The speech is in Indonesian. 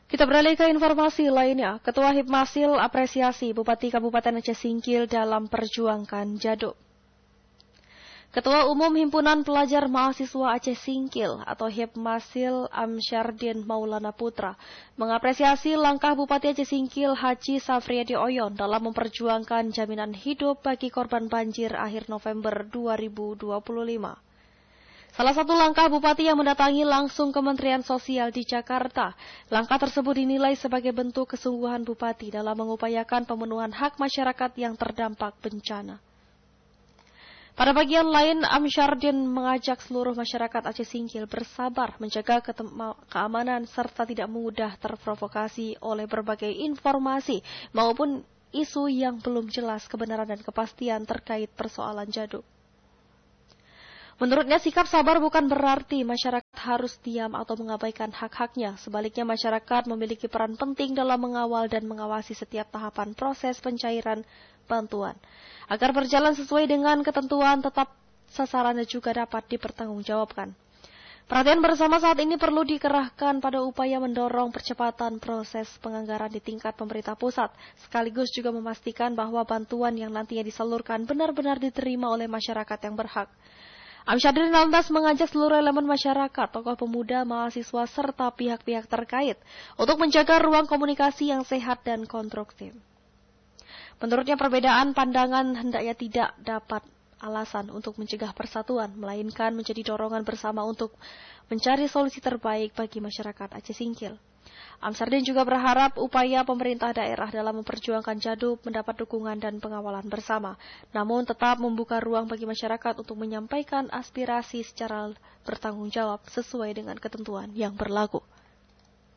Kita beralih ke informasi lainnya. Ketua Hipmasil apresiasi Bupati Kabupaten Aceh Singkil dalam perjuangkan Jado. Ketua Umum Himpunan Pelajar Mahasiswa Aceh Singkil atau Hipmasil Amsyardin Maulana Putra mengapresiasi langkah Bupati Aceh Singkil Haji Safriadi Oyon dalam memperjuangkan jaminan hidup bagi korban banjir akhir November 2025. Salah satu langkah Bupati yang mendatangi langsung Kementerian Sosial di Jakarta. Langkah tersebut dinilai sebagai bentuk kesungguhan Bupati dalam mengupayakan pemenuhan hak masyarakat yang terdampak bencana. Pada bagian lain, Amsyardin mengajak seluruh masyarakat Aceh Singkil bersabar, menjaga keamanan, serta tidak mudah terprovokasi oleh berbagai informasi maupun isu yang belum jelas kebenaran dan kepastian terkait persoalan Jado. Menurutnya, sikap sabar bukan berarti masyarakat harus diam atau mengabaikan hak-haknya. Sebaliknya, masyarakat memiliki peran penting dalam mengawal dan mengawasi setiap tahapan proses pencairan bantuan. Agar berjalan sesuai dengan ketentuan, tetap sasarannya juga dapat dipertanggungjawabkan. Perhatian bersama saat ini perlu dikerahkan pada upaya mendorong percepatan proses penganggaran di tingkat pemerintah pusat, sekaligus juga memastikan bahwa bantuan yang nantinya disalurkan benar-benar diterima oleh masyarakat yang berhak. Amsyardin lantas mengajak seluruh elemen masyarakat, tokoh pemuda, mahasiswa, serta pihak-pihak terkait untuk menjaga ruang komunikasi yang sehat dan konstruktif. Menurutnya, perbedaan pandangan hendaknya tidak dapat alasan untuk mencegah persatuan, melainkan menjadi dorongan bersama untuk mencari solusi terbaik bagi masyarakat Aceh Singkil. Amsyardin juga berharap upaya pemerintah daerah dalam memperjuangkan Jado mendapat dukungan dan pengawalan bersama, namun tetap membuka ruang bagi masyarakat untuk menyampaikan aspirasi secara bertanggung jawab sesuai dengan ketentuan yang berlaku.